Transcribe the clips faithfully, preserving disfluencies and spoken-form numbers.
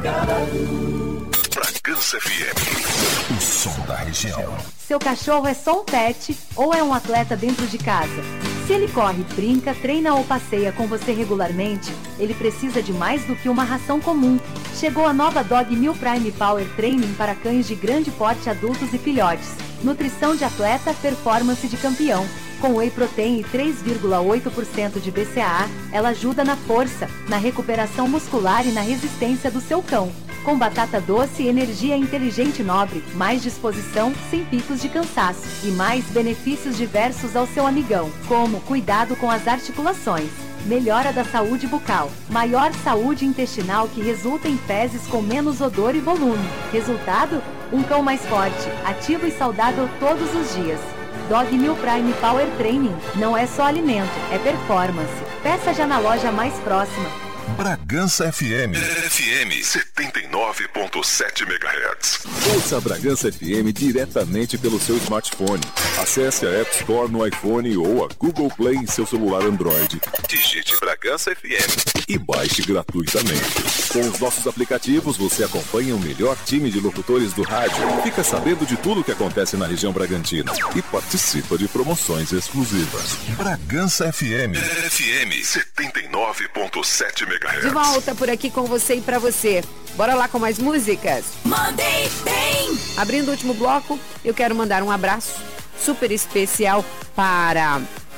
Bragança F M, o som da região. Seu cachorro é só um pet ou é um atleta dentro de casa? Se ele corre, brinca, treina ou passeia com você regularmente, ele precisa de mais do que uma ração comum. Chegou a nova Dog Meal Prime Power Training para cães de grande porte, adultos e filhotes. Nutrição de atleta, performance de campeão. Com Whey Protein e três vírgula oito por cento de B C A A, ela ajuda na força, na recuperação muscular e na resistência do seu cão. Com batata doce, energia inteligente nobre, mais disposição, sem picos de cansaço e mais benefícios diversos ao seu amigão, como cuidado com as articulações, melhora da saúde bucal, maior saúde intestinal que resulta em fezes com menos odor e volume. Resultado? Um cão mais forte, ativo e saudável todos os dias. Dog Meal Prime Power Training não é só alimento, é performance. Peça já na loja mais próxima. Bragança F M. F M setenta e nove ponto sete megahertz. Ouça a Bragança F M diretamente pelo seu smartphone. Acesse a App Store no iPhone ou a Google Play em seu celular Android. Digite Bragança F M e baixe gratuitamente. Com os nossos aplicativos, você acompanha o melhor time de locutores do rádio, fica sabendo de tudo o que acontece na região Bragantina e participa de promoções exclusivas. Bragança F M. F M setenta e nove ponto sete megahertz. De volta por aqui com você e pra você. Bora lá com mais músicas? Mandei bem! Abrindo o último bloco, eu quero mandar um abraço super especial para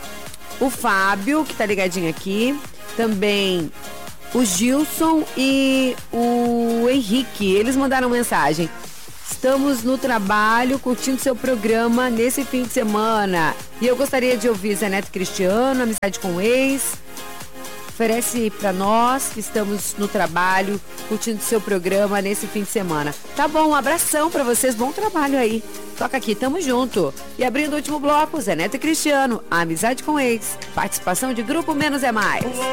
o Fábio, que tá ligadinho aqui. Também o Gilson e o Henrique. Eles mandaram mensagem. Estamos no trabalho, curtindo seu programa nesse fim de semana. E eu gostaria de ouvir Zé Neto Cristiano, Amizade com o Ex. Oferece pra nós que estamos no trabalho, curtindo seu programa nesse fim de semana. Tá bom, um abração pra vocês, bom trabalho aí. Toca aqui, tamo junto. E abrindo o último bloco, Zé Neto e Cristiano, Amizade com Ex. Participação de Grupo Menos é Mais.